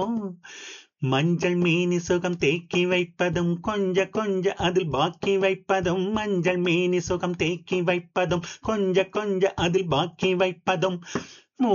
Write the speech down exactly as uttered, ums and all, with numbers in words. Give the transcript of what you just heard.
மஞ்சள் மீனி சுகம் தேக்கி வைப்பதும் கொஞ்ச கொஞ்ச அதில் பாக்கி வைப்பதும் மஞ்சள் மீனி சுகம் தேக்கி வைப்பதும் கொஞ்ச கொஞ்ச அதில் பாக்கி வைப்பதும்